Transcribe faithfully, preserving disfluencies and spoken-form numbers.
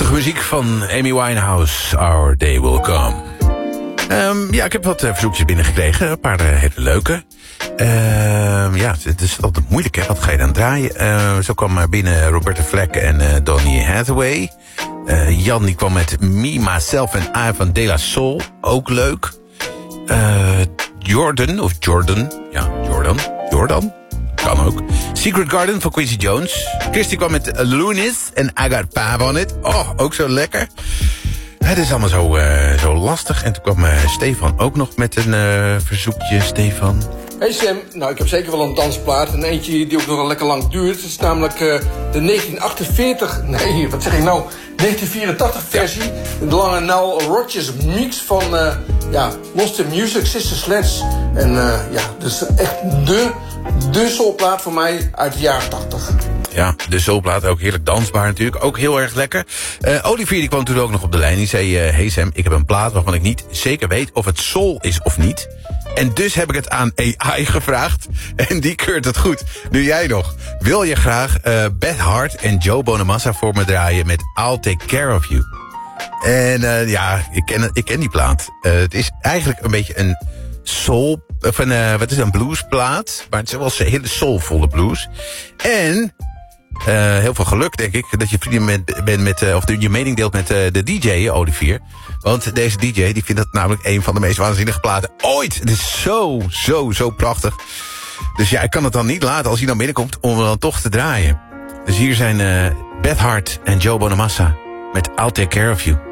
Prachtige muziek van Amy Winehouse, Our Day Will Come. Um, ja, ik heb wat uh, verzoekjes binnengekregen. Een paar uh, hele leuke. Uh, ja, het is altijd moeilijk, hè. Wat ga je dan draaien? Uh, zo kwam uh, binnen Roberta Flack en uh, Donny Hathaway. Uh, Jan die kwam met Me, Myself en I van De La Soul. Ook leuk. Uh, Jordan, of Jordan. Ja, Jordan. Jordan. Kan ook. Secret Garden van Quincy Jones. Christy kwam met Lunis en I Got Five on It. Oh, ook zo lekker. Het is allemaal zo, uh, zo lastig. En toen kwam uh, Stefan ook nog met een uh, verzoekje. Stefan. Hey Sam, nou ik heb zeker wel een dansplaat. En eentje die ook nog wel lekker lang duurt. Het is namelijk uh, de negentien achtenveertig... Nee, wat zeg ik nou? negentien vierentachtig versie. Ja. De lange Nile Rodgers mix van uh, ja, Lost in Music, Sister Sledge. En uh, ja, dus echt de, de soulplaat voor mij uit de jaren tachtig. Ja, de soulplaat, ook heerlijk dansbaar natuurlijk. Ook heel erg lekker. Uh, Olivier die kwam toen ook nog op de lijn. Die zei, uh, hey Sam, ik heb een plaat waarvan ik niet zeker weet of het soul is of niet. En dus heb ik het aan A I gevraagd. En die keurt het goed. Nu jij nog. Wil je graag uh, Beth Hart en Joe Bonamassa voor me draaien met I'll Take Care of You. En uh, ja, ik ken, ik ken die plaat. Uh, het is eigenlijk een beetje een soul... Of een, uh, wat is het, een bluesplaat. Maar het is wel een hele soulvolle blues. En... Uh, heel veel geluk, denk ik, dat je vrienden bent met, met uh, of je mening deelt met uh, de D J, Olivier. Want deze D J, die vindt dat namelijk een van de meest waanzinnige platen ooit. Het is zo, zo, zo prachtig. Dus ja, ik kan het dan niet laten als hij dan binnenkomt om hem dan toch te draaien. Dus hier zijn uh, Beth Hart en Joe Bonamassa met I'll Take Care of You.